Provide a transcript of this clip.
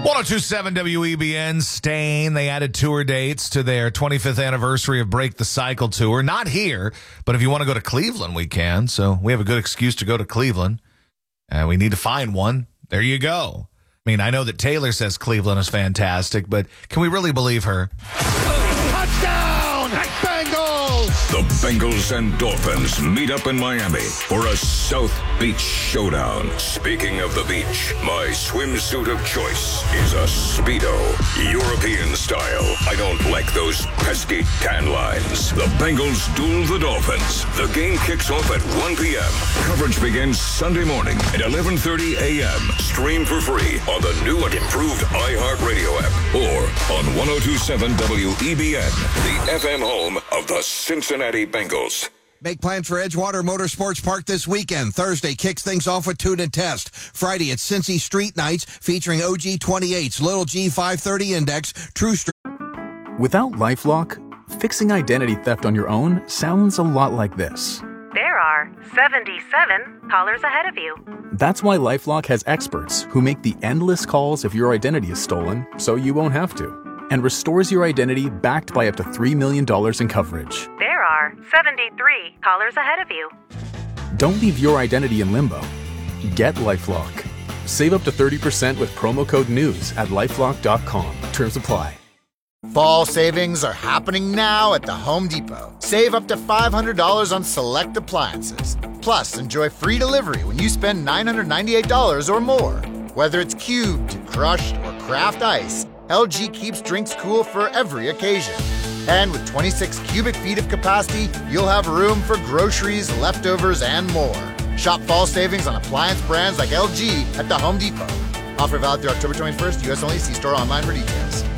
1027 WEBN, Stain. They added tour dates to their 25th anniversary of Break the Cycle tour. Not here, but if you want to go to Cleveland, we can. So we have a good excuse to go to Cleveland. We need to find one. There you go. I mean, I know that Taylor says Cleveland is fantastic, but can we really believe her? Touchdown, Bengals! The Bengals and Dolphins meet up in Miami for a South Beach showdown. Speaking of the beach, my swimsuit of choice is a Speedo. European style. I don't like those pesky tan lines. The Bengals duel the Dolphins. The game kicks off at 1 p.m. Coverage begins Sunday morning at 11:30 a.m. Stream for free on the new and improved iHeartRadio app or on 1027 WEBN, the FM home of the Cincinnati Bengals. Make plans for Edgewater Motorsports Park this weekend. Thursday kicks things off with Tune and Test. Friday, it's Cincy Street Nights featuring OG 28s, Little G 530 Index, True Street. Without LifeLock, fixing identity theft on your own sounds a lot like this. There are 77 callers ahead of you. That's why LifeLock has experts who make the endless calls if your identity is stolen, so you won't have to, and restores your identity backed by up to $3 million in coverage. There are 73 callers ahead of you. Don't leave your identity in limbo. Get LifeLock. Save up to 30% with promo code NEWS at LifeLock.com. Terms apply. Fall savings are happening now at the Home Depot. Save up to $500 on select appliances. Plus, enjoy free delivery when you spend $998 or more. Whether it's cubed, crushed, or craft ice, LG keeps drinks cool for every occasion. And with 26 cubic feet of capacity, you'll have room for groceries, leftovers, and more. Shop fall savings on appliance brands like LG at the Home Depot. Offer valid through October 21st. U.S. only. See store online for details.